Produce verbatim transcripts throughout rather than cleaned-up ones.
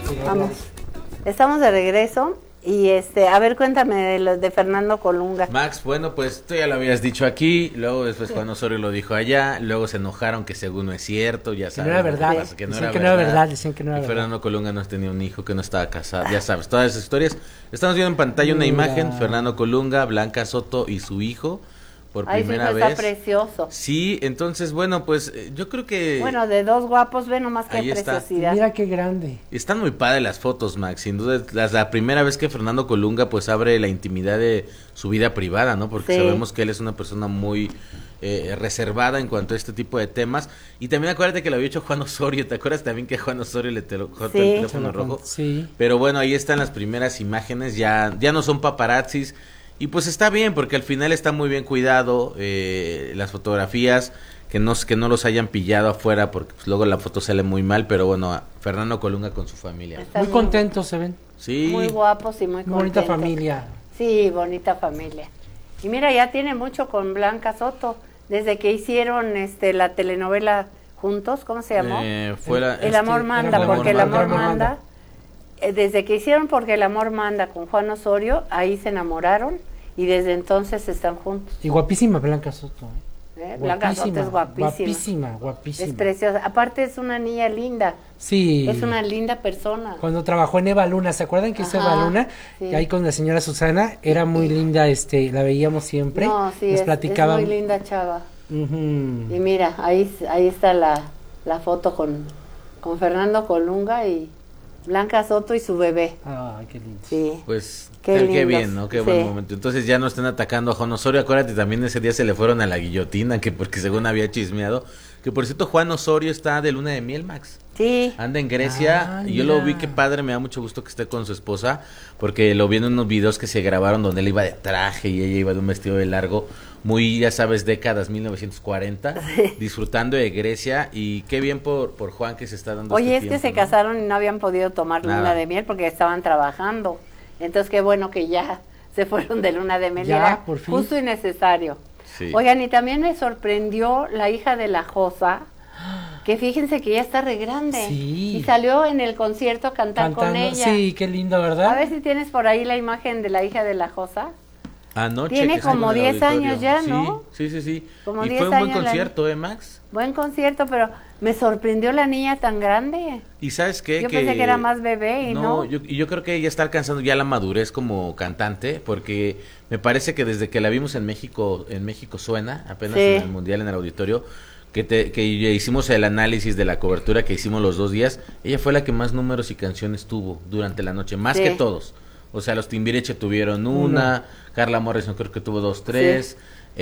Vamos. Estamos de regreso. Y este, a ver, cuéntame de los de Fernando Colunga. Max, bueno, pues tú ya lo habías dicho aquí, luego después Juan Osorio lo dijo allá, luego se enojaron que según no es cierto, ya sabes. Que no era verdad, pasa, que no dicen era que verdad. no era verdad, dicen que no era y verdad. Fernando Colunga no tenía un hijo, que no estaba casado, ya sabes, todas esas historias. Estamos viendo en pantalla una Mira. imagen, Fernando Colunga, Blanca Soto y su hijo, por Ay, primera sí, vez. está precioso. Sí, entonces, bueno, pues eh, yo creo que... Bueno, de dos guapos, ve nomás qué Ahí está. preciosidad. Mira qué grande. Están muy padres las fotos, Max, sin duda es la, la primera vez que Fernando Colunga pues abre la intimidad de su vida privada, ¿no? Porque Sí. sabemos que él es una persona muy eh, reservada en cuanto a este tipo de temas. Y también acuérdate que lo había hecho Juan Osorio, ¿te acuerdas también que Juan Osorio le tocó Sí. el teléfono rojo? Sí. Pero bueno, ahí están las primeras imágenes, ya, ya no son paparazzis. Y pues está bien, porque al final está muy bien cuidado, eh, las fotografías, que no, que no los hayan pillado afuera, porque pues, luego la foto sale muy mal, pero bueno, Fernando Colunga con su familia. Está Muy contentos se ven. Sí. Muy guapos y muy Muy bonita contentos. familia. Sí, bonita familia. Y mira, ya tiene mucho con Blanca Soto, desde que hicieron este la telenovela juntos, ¿cómo se llamó? Eh, fuera, El amor este, manda, El amor porque el manda, amor el amor manda. manda. Eh, Desde que hicieron Porque el amor manda con Juan Osorio, ahí se enamoraron y desde entonces están juntos. Y guapísima Blanca Soto. ¿eh? ¿eh? Blanca Soto es guapísima. Guapísima, guapísima. Es preciosa. Aparte es una niña linda. Sí. Es una linda persona. Cuando trabajó en Eva Luna, ¿se acuerdan que hizo Ajá, Eva Luna? sí. Y ahí con la señora Susana, era muy linda, este, la veíamos siempre. No, sí, Nos es, es platicaban. muy linda chava. Ujú. Y mira, ahí, ahí está la, la foto con, con Fernando Colunga y Blanca Soto y su bebé. Ay, qué lindo. Sí. Pues Qué qué, qué lindos, bien, ¿no? Qué sí. buen momento. Entonces ya no están atacando a Juan Osorio. Acuérdate, también ese día se le fueron a la guillotina, que porque según había chismeado. Que por cierto, Juan Osorio está de luna de miel, Max. Sí. Anda en Grecia, Ah, y yo lo vi, mira. que padre, me da mucho gusto que esté con su esposa, porque lo vi en unos videos que se grabaron donde él iba de traje y ella iba de un vestido de largo, muy, ya sabes, décadas mil novecientos cuarenta, disfrutando de Grecia, y qué bien por, por Juan que se está dando Oye, este es que tiempo, se ¿no? casaron y no habían podido tomar Nada. luna de miel porque estaban trabajando. Entonces, qué bueno que ya se fueron de luna de miel. Ya, Era por fin. justo y necesario. Sí. Oigan, y también me sorprendió la hija de la Josa, que fíjense que ya está re grande. Sí. Y salió en el concierto a cantar con Cantando. ella. Sí, qué lindo, ¿verdad? A ver si tienes por ahí la imagen de la hija de la Josa. Anoche Tiene que estuvo como en el diez auditorio. años ya, Sí, ¿no? Sí, sí, sí. Como y diez fue un buen años la- concierto, ¿eh, Max? Buen concierto, pero me sorprendió la niña tan grande. Y ¿sabes qué? Yo pensé que era más bebé y no. Yo, y yo creo que ella está alcanzando ya la madurez como cantante, porque me parece que desde que la vimos en México, en México Suena, apenas Sí. en el Mundial, en el auditorio, que, te, que hicimos el análisis de la cobertura que hicimos los dos días, ella fue la que más números y canciones tuvo durante la noche, más Sí. que todos. O sea, los Timbiriche tuvieron una, Una. Carla Morrison creo que tuvo dos, tres,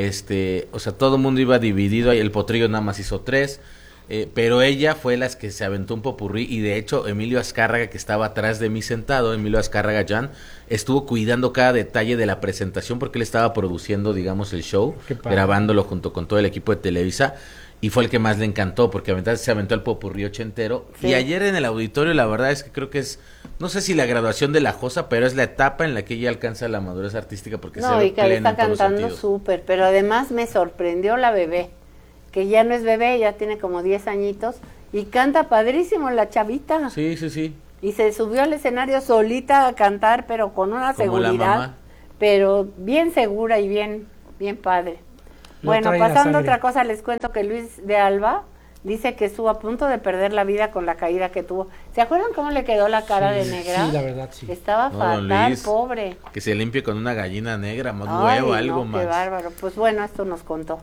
este, o sea, todo el mundo iba dividido, el Potrillo nada más hizo tres. Eh, pero ella fue las que se aventó un popurrí, y de hecho Emilio Azcárraga, que estaba atrás de mí sentado, Emilio Azcárraga Jan, estuvo cuidando cada detalle de la presentación, porque él estaba produciendo, digamos, el show, Qué padre. grabándolo junto con todo el equipo de Televisa, y fue el que más le encantó, porque aventar- se aventó el popurrí ochentero. Sí. Y ayer en el auditorio, la verdad es que creo que es, no sé si la graduación de la Josa, pero es la etapa en la que ella alcanza la madurez artística, porque se No, ve y que le plena está en todos los cantando sentidos. súper, pero además me sorprendió la bebé, que ya no es bebé, ya tiene como diez añitos, y canta padrísimo la chavita. Sí, sí, sí. Y se subió al escenario solita a cantar, pero con una Como la seguridad, mamá. pero bien segura y bien, bien padre. Lo Bueno, trae en la pasando a sangre. otra cosa, les cuento que Luis de Alba dice que estuvo a punto de perder la vida con la caída que tuvo. ¿Se acuerdan cómo le quedó la cara Sí, de negra? sí, la verdad, sí. Estaba No, don fatal, Luis, pobre. Que se limpie con una gallina negra, más Ay, huevo, no, algo qué más. bárbaro. Pues bueno, esto nos contó.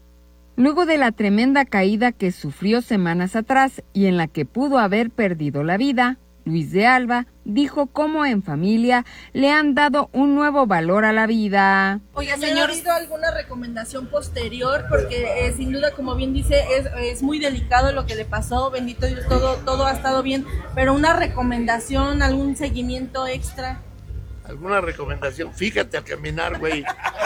Luego de la tremenda caída que sufrió semanas atrás y en la que pudo haber perdido la vida, Luis de Alba dijo cómo en familia le han dado un nuevo valor a la vida. Oiga, señor, ¿ha habido alguna recomendación posterior? Porque eh, sin duda, como bien dice, es, es muy delicado lo que le pasó, bendito Dios, todo, todo ha estado bien, pero una recomendación, algún seguimiento extra. ¿Alguna recomendación? Fíjate al caminar, güey.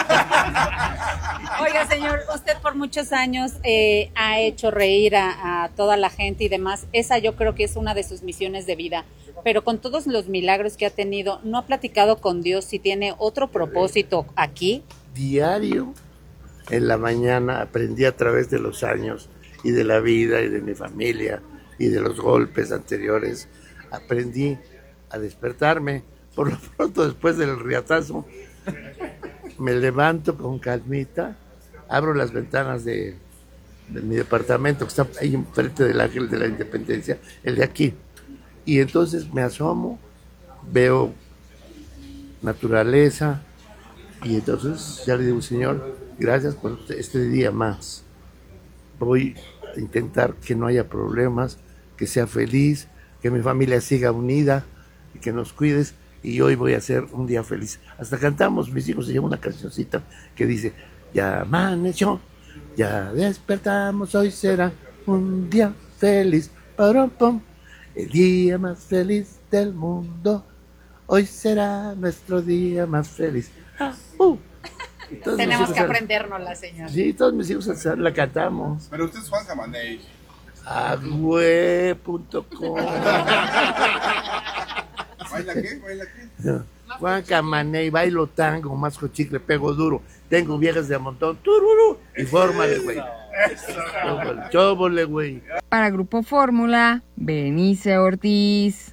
Oiga, señor, usted por muchos años eh, ha hecho reír a, a toda la gente y demás. Esa yo creo que es una de sus misiones de vida. Pero con todos los milagros que ha tenido, ¿no ha platicado con Dios si tiene otro propósito aquí? Diario, en la mañana, aprendí a través de los años y de la vida y de mi familia y de los golpes anteriores aprendí a despertarme. Por lo pronto, después del riatazo, me levanto con calmita, abro las ventanas de, de mi departamento, que está ahí enfrente del Ángel de la Independencia, el de aquí. Y entonces me asomo, veo naturaleza, y entonces ya le digo, Señor, gracias por este día más. Voy a intentar que no haya problemas, que sea feliz, que mi familia siga unida y que nos cuides, y hoy voy a hacer un día feliz. Hasta cantamos, mis hijos, se llama una cancioncita que dice, ya amaneció, ya despertamos, hoy será un día feliz, parom, pom, el día más feliz del mundo, hoy será nuestro día más feliz. Ah, uh. Tenemos que aprendérnosla, señor. Sí, todos mis hijos la cantamos. Pero usted es Juan Camaney. Agüe punto com. ¿Baila qué? ¿Baila qué? Juan Camaney, bailo tango, masco chicle, pego duro. Tengo viejas de a montón. Tururu, y fórmale, güey. Chóbole, güey. Para Grupo Fórmula, Benice Ortiz.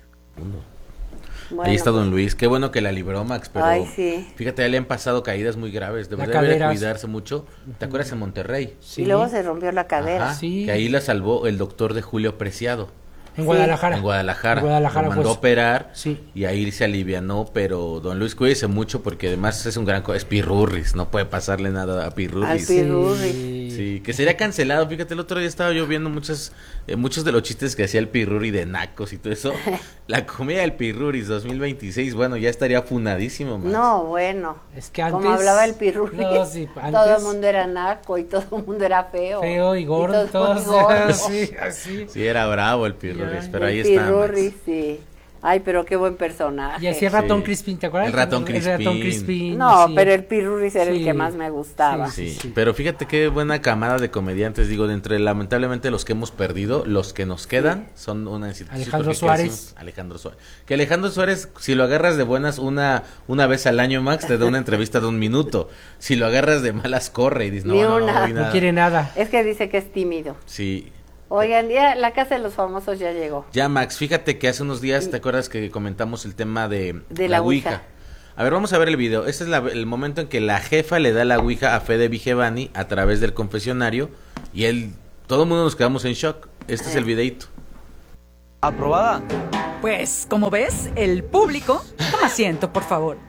Bueno, Ahí está Don pues, Luis, qué bueno que la libró Max, pero Ay, sí. fíjate, ya le han pasado caídas muy graves, La debe, cadera, debe de cuidarse mucho. ¿Te acuerdas en Monterrey? Sí. Y luego se rompió la cadera. Ajá, Sí. que ahí la salvó el doctor de Julio Preciado. En Guadalajara. En Guadalajara. En Guadalajara, Lo mandó pues. a operar Sí. y ahí se alivianó, pero Don Luis, cuídese mucho porque además es un gran... co- es Pirurris, no puede pasarle nada a Al Pirurris. Pirurris. Sí, que sería cancelado. Fíjate, el otro día estaba yo viendo muchos, eh, muchos de los chistes que hacía el Piruri de nacos y todo eso. La comedia del Pirruris dos mil veintiséis, bueno, ya estaría funadísimo, Max. No, bueno. Es que antes... Como hablaba el Pirurris, No, sí, todo antes- el mundo era naco y todo el mundo era feo. Feo y gordo, Y todo el todos. mundo gordo. Sí, así. Sí, era bravo el Pirruris, Ya, pero El ahí está, Max. Pirurris, sí. Ay, pero qué buen personaje. Y así el ratón Sí. Crispín, ¿te acuerdas? El ratón El ratón Crispín. Crispín. No, así. pero el Pirurris era el Sí. que más me gustaba. Sí, Sí, sí. pero fíjate qué buena camada de comediantes, digo, de entre lamentablemente los que hemos perdido, los que nos quedan son una institución. Alejandro porque Suárez. crecimos- Alejandro Suárez. Que Alejandro Suárez, si lo agarras de buenas una una vez al año, Max, te da una entrevista de un minuto. Si lo agarras de malas, corre y dices, no, Ni no, una. hoy No nada. quiere nada. Es que dice que es tímido. Sí. Oigan, ya la casa de los famosos ya llegó. Ya, Max, fíjate que hace unos días, ¿te acuerdas que comentamos el tema de, De la Ouija. A ver, vamos a ver el video. Este es la- el momento en que la jefa le da la Ouija a Fede Vigevani a través del confesionario y él, todo el mundo nos quedamos en shock. Este es el videito. ¿Aprobada? Pues, como ves, el público... Toma asiento, por favor.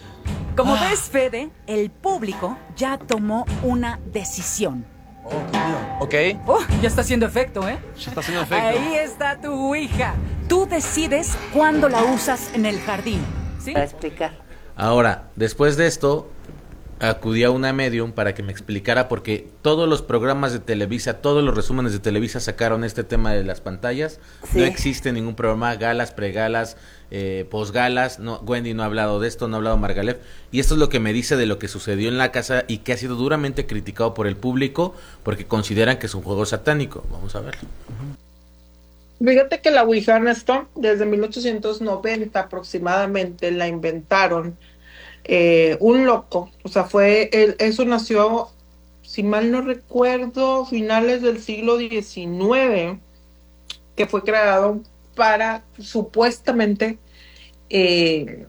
Como ves, Fede, el público ya tomó una decisión. Oh, qué miedo. Ok, Oh, ya está haciendo efecto, ¿eh? ya está haciendo efecto. Ahí está tu Ouija. Tú decides cuándo la usas en el jardín, ¿sí? Para explicar. Ahora, después de esto, acudí a una medium para que me explicara porque todos los programas de Televisa, todos los resúmenes de Televisa sacaron este tema de las pantallas. Sí. No existe ningún programa, galas, pregalas, eh, posgalas. No, Wendy no ha hablado de esto, no ha hablado Margalef. Y esto es lo que me dice de lo que sucedió en la casa y que ha sido duramente criticado por el público porque consideran que es un juego satánico. Vamos a verlo. Fíjate que la Ouija, Ernesto, desde mil ochocientos noventa aproximadamente la inventaron eh, un loco. O sea, fue el, eso nació, si mal no recuerdo, finales del siglo diecinueve, que fue creado para supuestamente eh,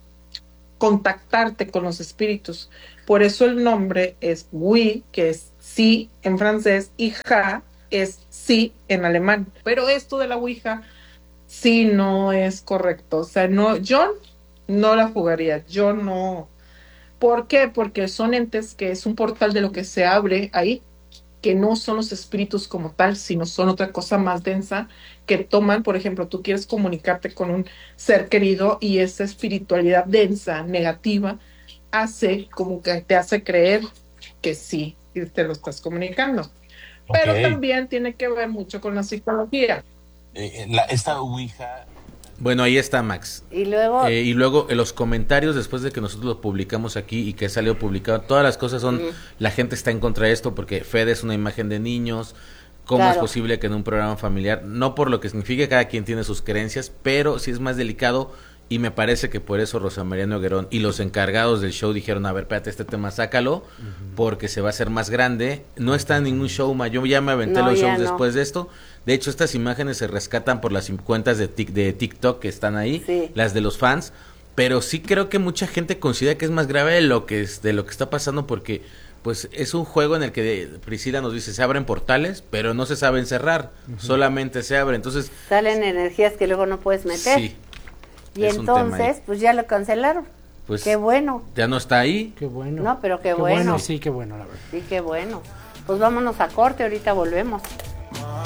contactarte con los espíritus. Por eso el nombre es Wii, que es sí en francés, y Ja es sí en alemán. Pero esto de la Ouija sí no es correcto. O sea, no, yo no la jugaría. Yo no. ¿Por qué? Porque son entes que es un portal de lo que se abre ahí, que no son los espíritus como tal, sino son otra cosa más densa que toman. Por ejemplo, tú quieres comunicarte con un ser querido y esa espiritualidad densa, negativa, hace como que te hace creer que sí, y te lo estás comunicando. Pero Ok. también tiene que ver mucho con la psicología. Eh, la- esta Ouija... Bueno, ahí está Max. Y luego, Eh, y luego en los comentarios después de que nosotros lo publicamos aquí y que salió publicado, todas las cosas son, Mm. la gente está en contra de esto porque Fede es una imagen de niños, ¿cómo Claro. es posible que en un programa familiar, no por lo que significa, cada quien tiene sus creencias, pero sí es más delicado y me parece que por eso Rosa María Noguerón y los encargados del show dijeron, a ver, espérate, este tema sácalo, uh-huh. porque se va a hacer más grande. No está en ningún show, ma. Yo ya me aventé no, los shows no. después de esto. De hecho, estas imágenes se rescatan por las cuentas de, tic, de TikTok que están ahí, sí. las de los fans, pero sí creo que mucha gente considera que es más grave de lo que, es, de lo que está pasando, porque pues es un juego en el que Priscila nos dice, se abren portales, pero no se saben cerrar, uh-huh. solamente se abren, entonces... Salen energías que luego no puedes meter. Sí. Y entonces, pues ya lo cancelaron. Pues qué bueno. Ya no está ahí. Qué bueno. No, pero qué, qué bueno. bueno. Sí, qué bueno, la verdad. Sí, qué bueno. Pues vámonos a corte, ahorita volvemos.